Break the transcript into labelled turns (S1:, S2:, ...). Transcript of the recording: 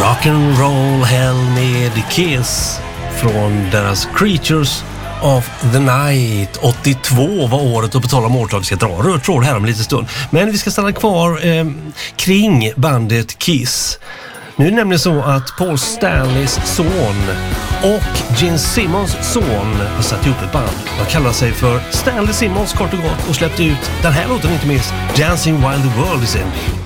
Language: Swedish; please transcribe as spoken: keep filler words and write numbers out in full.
S1: Rock'n'Roll Hell med Kiss från deras Creatures of the Night. åttiotvå var året, och på tal om årtal ska dra röd tråd här om en liten stund. Men vi ska stanna kvar eh, kring bandet Kiss. Nu är det nämligen så att Paul Stanleys son och Gene Simmons son har satt ihop ett band. De kallar sig för Stanley Simmons kort och gott och släppte ut den här låten inte minst, Dancing While the World is Ending.